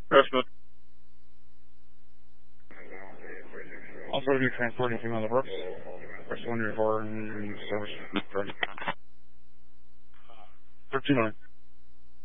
That's good. Also going to be transporting female to Brooks. First 104 in service. 13 on.